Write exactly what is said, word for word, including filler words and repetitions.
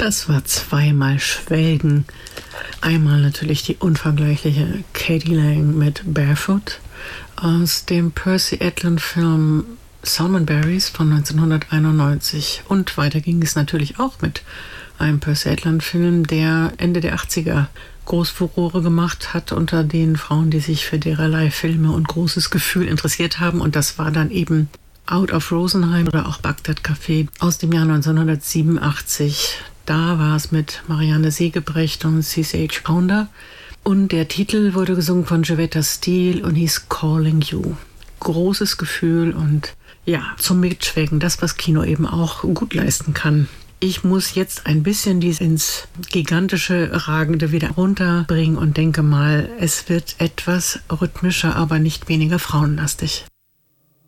Das war zweimal Schwelgen. Einmal natürlich die unvergleichliche Katie Lang mit Barefoot aus dem Percy Edlund-Film Salmonberries von neunzehnhunderteinundneunzig. Und weiter ging es natürlich auch mit einem Percy Edlund-Film, der Ende der achtziger Großfurore gemacht hat unter den Frauen, die sich für derlei Filme und großes Gefühl interessiert haben. Und das war dann eben Out of Rosenheim oder auch Bagdad Café aus dem Jahr neunzehnhundertsiebenundachtzig. Da war es mit Marianne Siegebrecht und C C H Pounder. Und der Titel wurde gesungen von Jevetta Steele und hieß Calling You. Großes Gefühl und ja, zum Mitschwelgen, das, was Kino eben auch gut leisten kann. Ich muss jetzt ein bisschen dies ins gigantische Ragende wieder runterbringen und denke mal, es wird etwas rhythmischer, aber nicht weniger frauenlastig.